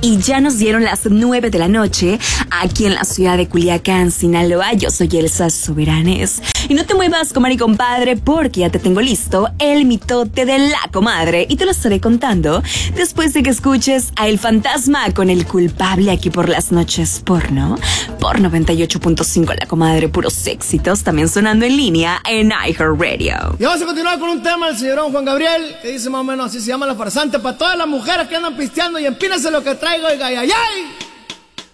Y ya nos dieron las 9 de la noche aquí en la ciudad de Culiacán, Sinaloa. Yo soy Elsa Soberanes. Y no te muevas, comadre y compadre, porque ya te tengo listo el mitote de la comadre. Y te lo estaré contando después de que escuches a El Fantasma con El Culpable aquí por las noches porno. Por 98.5 La Comadre, puros éxitos, también sonando en línea en iHeartRadio. Y vamos a continuar con un tema del señorón Juan Gabriel, que dice más o menos así, se llama La Farsante, para todas las mujeres que andan pisteando y empínense lo que traigo, y ay, ay, ay.